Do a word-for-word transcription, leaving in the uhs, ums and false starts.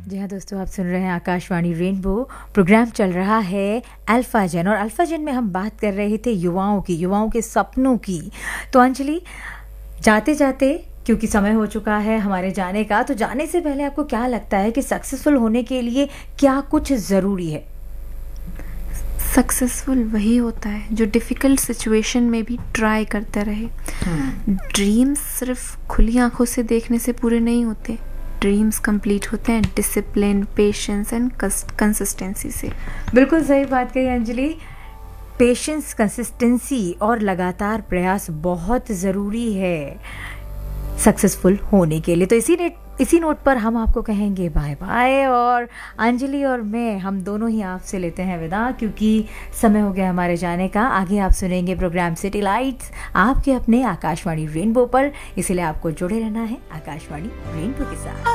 जी हाँ दोस्तों, आप सुन रहे हैं आकाशवाणी रेनबो। प्रोग्राम चल रहा है अल्फा जेन, और अल्फा जेन में हम बात कर रहे थे युवाओं की, युवाओं के सपनों की। तो अंजलि, जाते जाते क्योंकि समय हो चुका है हमारे जाने का, तो जाने से पहले आपको क्या लगता है कि सक्सेसफुल होने के लिए क्या कुछ ज़रूरी है? सक्सेसफुल वही होता है जो डिफ़िकल्ट सिचुएशन में भी ट्राई करता रहे। ड्रीम्स सिर्फ खुली आंखों से देखने से पूरे नहीं होते। ड्रीम्स कंप्लीट होते हैं डिसिप्लिन, पेशेंस एंड कंसिस्टेंसी से। बिल्कुल सही बात कही अंजलि। पेशेंस, कंसिस्टेंसी और लगातार प्रयास बहुत ज़रूरी है सक्सेसफुल होने के लिए। तो इसी ने इसी नोट पर हम आपको कहेंगे बाय बाय, और अंजलि और मैं हम दोनों ही आपसे लेते हैं विदा, क्योंकि समय हो गया हमारे जाने का। आगे आप सुनेंगे प्रोग्राम सिटी लाइट्स आपके अपने आकाशवाणी रेनबो पर, इसलिए आपको जुड़े रहना है आकाशवाणी रेनबो के साथ।